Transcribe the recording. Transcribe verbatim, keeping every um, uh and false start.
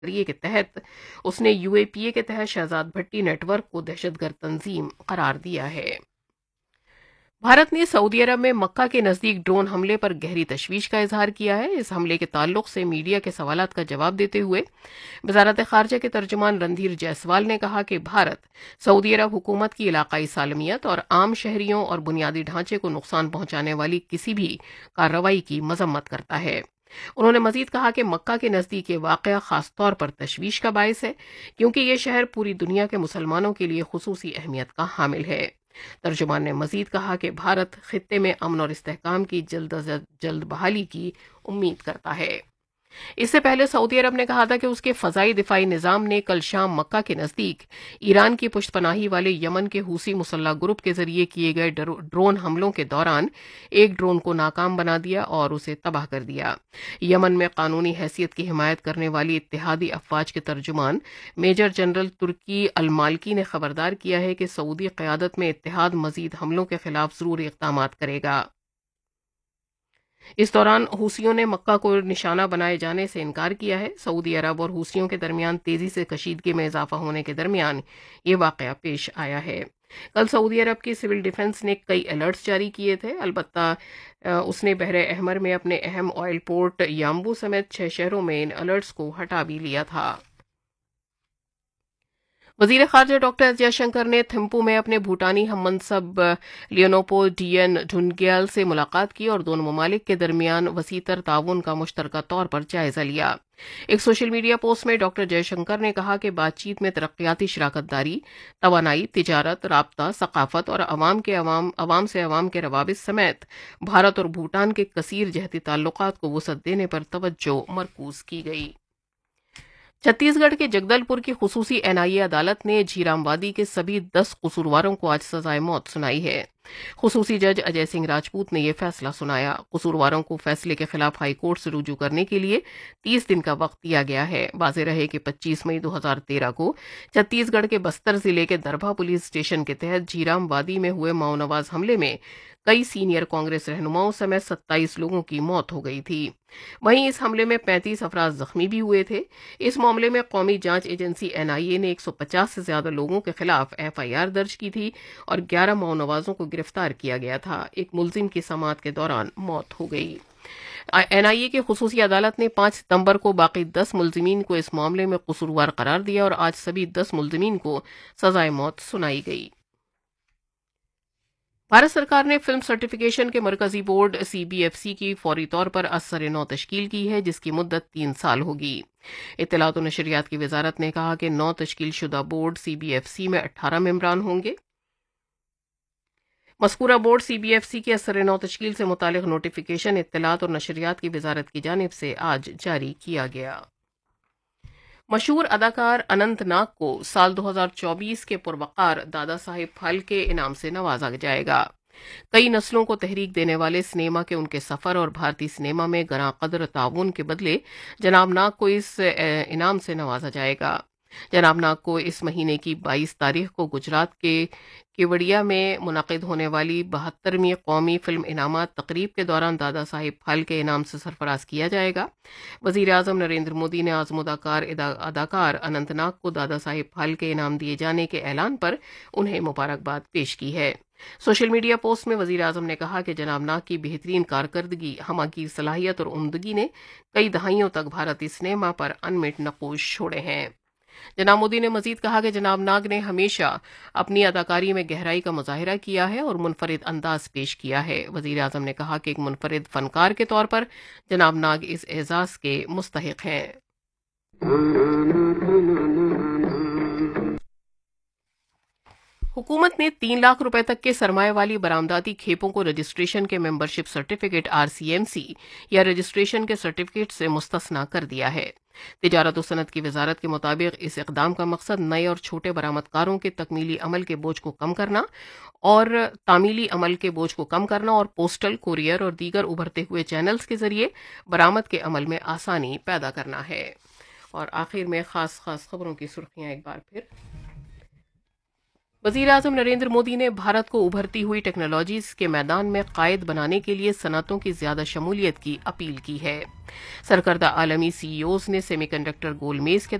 ذریعے کے تحت اس نے یو اے پی اے کے تحت شہزاد بھٹی نیٹ ورک کو دہشت گرد تنظیم قرار دیا ہے۔ بھارت نے سعودی عرب میں مکہ کے نزدیک ڈرون حملے پر گہری تشویش کا اظہار کیا ہے۔ اس حملے کے تعلق سے میڈیا کے سوالات کا جواب دیتے ہوئے وزارت خارجہ کے ترجمان رندھیر جیسوال نے کہا کہ بھارت سعودی عرب حکومت کی علاقائی سالمیت اور عام شہریوں اور بنیادی ڈھانچے کو نقصان پہنچانے والی کسی بھی کارروائی کی مذمت کرتا ہے۔ انہوں نے مزید کہا کہ مکہ کے نزدیک یہ واقعہ خاص طور پر تشویش کا باعث ہے کیونکہ یہ شہر پوری دنیا کے مسلمانوں کے لیے خصوصی اہمیت کا حامل ہے۔ ترجمان نے مزید کہا کہ بھارت خطے میں امن اور استحکام کی جلد از جلد بحالی کی امید کرتا ہے۔ اس سے پہلے سعودی عرب نے کہا تھا کہ اس کے فضائی دفاعی نظام نے کل شام مکہ کے نزدیک ایران کی پشت پناہی والے یمن کے حوثی مسلح گروپ کے ذریعے کیے گئے ڈرون حملوں کے دوران ایک ڈرون کو ناکام بنا دیا اور اسے تباہ کر دیا۔ یمن میں قانونی حیثیت کی حمایت کرنے والی اتحادی افواج کے ترجمان میجر جنرل ترکی المالکی نے خبردار کیا ہے کہ سعودی قیادت میں اتحاد مزید حملوں کے خلاف ضروری اقدامات کرے گا۔ اس دوران حوثیوں نے مکہ کو نشانہ بنائے جانے سے انکار کیا ہے۔ سعودی عرب اور حوثیوں کے درمیان تیزی سے کشیدگی میں اضافہ ہونے کے درمیان یہ واقعہ پیش آیا ہے۔ کل سعودی عرب کی سول ڈیفنس نے کئی الرٹس جاری کیے تھے، البتہ اس نے بحر احمر میں اپنے اہم آئل پورٹ یامبو سمیت چھ شہروں میں ان الرٹس کو ہٹا بھی لیا تھا۔ وزیر خارجہ ڈاکٹر ایس جے شنکر نے تھمپو میں اپنے بھوٹانی ہم منصب لیونوپو ڈین ڈھونگیال سے ملاقات کی اور دونوں ممالک کے درمیان وسیع تر تعاون کا مشترکہ طور پر جائزہ لیا۔ ایک سوشل میڈیا پوسٹ میں ڈاکٹر جے شنکر نے کہا کہ بات چیت میں ترقیاتی شراکت داری، توانائی، تجارت، رابطہ، ثقافت اور عوام کے عوام عوام سے عوام کے روابط سمیت بھارت اور بھوٹان کے کثیر جہتی تعلقات کو وسعت دینے پر توجہ مرکوز کی گئی۔ چھتیس گڑھ کے جگدل پور کی خصوصی این آئی اے عدالت نے جھیرام وادی کے سبھی دس قصورواروں کو آج سزائے موت سنائی ہے۔ خصوصی جج اجے سنگھ راجپوت نے یہ فیصلہ سنایا۔ قصورواروں کو فیصلے کے خلاف ہائی کورٹ سے رجوع کرنے کے لیے تیس دن کا وقت دیا گیا ہے۔ واضح رہے کہ پچیس مئی دو ہزار تیرہ کو چھتیس گڑھ کے بستر ضلع کے دربھا پولیس اسٹیشن کے تحت جھیرام وادی میں ہوئے ماؤ نواز حملے میں کئی سینئر کانگریس رہنماؤں سمیت ستائیس لوگوں کی موت ہو گئی تھی۔ وہیں اس حملے میں پینتیس افراد زخمی بھی ہوئے تھے۔ اس معاملے میں قومی جانچ ایجنسی این آئی اے نے ایک سو پچاس سے زیادہ لوگوں کے خلاف ایف آئی آر درج کی تھی اور گیارہ ماؤ نوازوں کو گرفتار کیا گیا تھا۔ ایک ملزم کی سماعت کے دوران موت ہو گئی۔ این آئی اے کی خصوصی عدالت نے پانچ ستمبر کو باقی دس ملزمین کو اس معاملے میں قصوروار قرار دیا اور آج سبھی دس ملزمین کو سزائے موت سنائی گئی۔ بھارت سرکار نے فلم سرٹیفکیشن کے مرکزی board C B F C کی فوری طور پر از سر نو تشکیل کی ہے، جس کی مدت تین سال ہوگی۔ اطلاعات و نشریات کی وزارت نے کہا کہ نو تشکیل شدہ board C B F C میں اٹھارہ ممبران ہوں گے۔ مذکورہ board C B F C کی از سر نو تشکیل سے متعلق نوٹیفیکیشن اطلاعات اور نشریات کی وزارت کی جانب سے آج جاری کیا گیا۔ مشہور اداکار اننت ناگ کو سال دو ہزار چوبیس کے پروقار دادا صاحب پھالکے انعام سے نوازا جائے گا۔ کئی نسلوں کو تحریک دینے والے سنیما کے ان کے سفر اور بھارتی سنیما میں گراں قدر تعاون کے بدلے جناب ناگ کو اس انعام سے نوازا جائے گا۔ جناب ناگ کو اس مہینے کی بائیس تاریخ کو گجرات کے کیوڑیا میں منعقد ہونے والی بہترویں قومی فلم انعامات تقریب کے دوران دادا صاحب پھالکے انعام سے سرفراز کیا جائے گا۔ وزیر اعظم نریندر مودی نے آزمودہ کار اداکار اننت ناگ کو دادا صاحب پھالکے انعام دیے جانے کے اعلان پر انہیں مبارکباد پیش کی ہے۔ سوشل میڈیا پوسٹ میں وزیر اعظم نے کہا کہ جناب ناگ کی بہترین کارکردگی، ہمہ صلاحیت اور عمدگی نے کئی دہائیوں تک بھارتی سنیما پر انمٹ نقوش چھوڑے ہیں۔ جناب مودی نے مزید کہا کہ جناب ناگ نے ہمیشہ اپنی اداکاری میں گہرائی کا مظاہرہ کیا ہے اور منفرد انداز پیش کیا ہے۔ وزیر اعظم نے کہا کہ ایک منفرد فنکار کے طور پر جناب ناگ اس اعزاز کے مستحق ہیں۔ حکومت نے تین لاکھ روپے تک کے سرمایہ والی برآمداتی کھیپوں کو رجسٹریشن کے membership certificate R C M C یا رجسٹریشن کے سرٹیفکیٹ سے مستثنیٰ کر دیا ہے۔ تجارت و صنعت کی وزارت کے مطابق اس اقدام کا مقصد نئے اور چھوٹے برآمد کاروں کے تکمیلی عمل کے بوجھ کو کم کرنا اور تعمیلی عمل کے بوجھ کو کم کرنا اور پوسٹل، کوریئر اور دیگر ابھرتے ہوئے چینلز کے ذریعے برآمد کے عمل میں آسانی پیدا کرنا ہے۔ اور آخر میں خاص خاص خبروں کی سرخیاں ایک بار پھر۔ वजीर आजम नरेंद्र मोदी ने भारत को उभरती हुई टेक्नोलॉजीज के मैदान में कायद बनाने के लिए सनतों की ज्यादा शमूलियत की अपील की है। सरकर्दा आलमी सीईओज ने सेमीकंडक्टर गोलमेज के